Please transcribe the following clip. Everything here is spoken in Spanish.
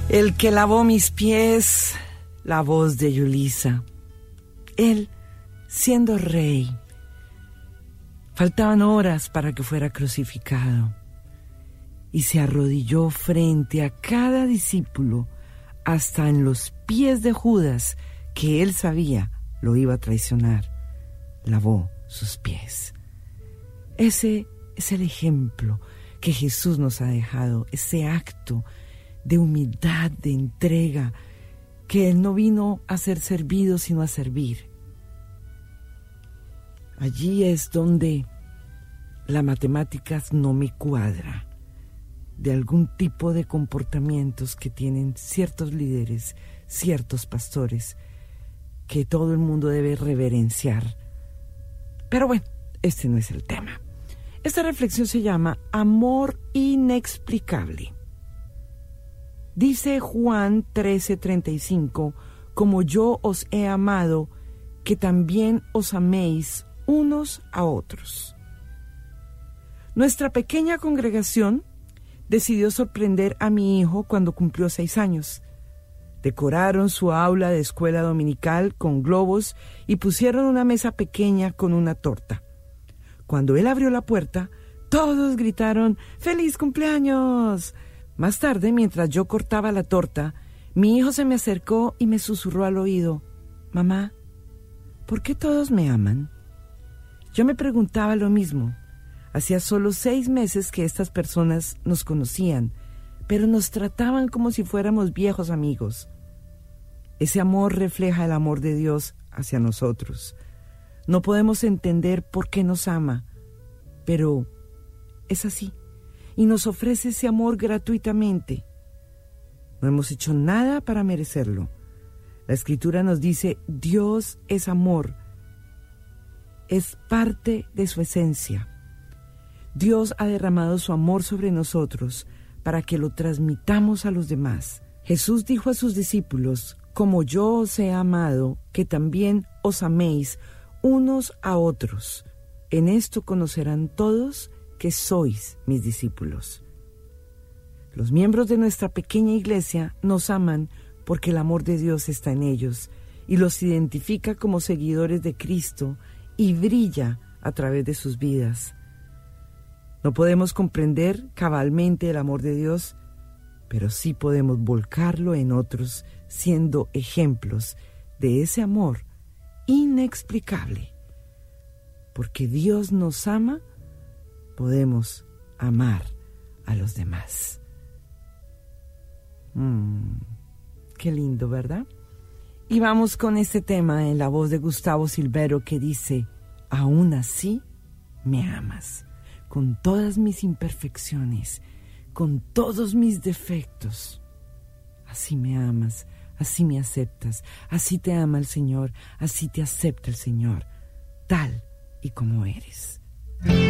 El que lavó mis pies, la voz de Yulisa. Él, siendo rey, faltaban horas para que fuera crucificado y se arrodilló frente a cada discípulo hasta en los pies de Judas, que él sabía lo iba a traicionar. Lavó sus pies. Ese es el ejemplo que Jesús nos ha dejado, ese acto de humildad, de entrega, que Él no vino a ser servido, sino a servir. Allí es donde las matemáticas no me cuadra, de algún tipo de comportamientos que tienen ciertos líderes, ciertos pastores, que todo el mundo debe reverenciar. Pero bueno, este no es el tema. Esta reflexión se llama Amor Inexplicable. Dice Juan 13:35, como yo os he amado, que también os améis unos a otros. Nuestra pequeña congregación decidió sorprender a mi hijo cuando cumplió 6 años. Decoraron su aula de escuela dominical con globos y pusieron una mesa pequeña con una torta. Cuando él abrió la puerta, todos gritaron ¡Feliz cumpleaños! Más tarde, mientras yo cortaba la torta, mi hijo se me acercó y me susurró al oído: «Mamá, ¿por qué todos me aman?». Yo me preguntaba lo mismo. Hacía solo 6 meses que estas personas nos conocían, pero nos trataban como si fuéramos viejos amigos. Ese amor refleja el amor de Dios hacia nosotros. No podemos entender por qué nos ama, pero es así. Y nos ofrece ese amor gratuitamente. No hemos hecho nada para merecerlo. La Escritura nos dice, Dios es amor. Es parte de su esencia. Dios ha derramado su amor sobre nosotros para que lo transmitamos a los demás. Jesús dijo a sus discípulos, como yo os he amado, que también os améis unos a otros. En esto conocerán todos que sois mis discípulos. Los miembros de nuestra pequeña iglesia nos aman porque el amor de Dios está en ellos y los identifica como seguidores de Cristo y brilla a través de sus vidas. No podemos comprender cabalmente el amor de Dios, pero sí podemos volcarlo en otros, siendo ejemplos de ese amor inexplicable. Porque Dios nos ama, podemos amar a los demás. Qué lindo, ¿verdad? Y vamos con este tema en la voz de Gustavo Silvero que dice, aún así me amas, con todas mis imperfecciones, con todos mis defectos. Así me amas, así me aceptas, así te ama el Señor, así te acepta el Señor, tal y como eres.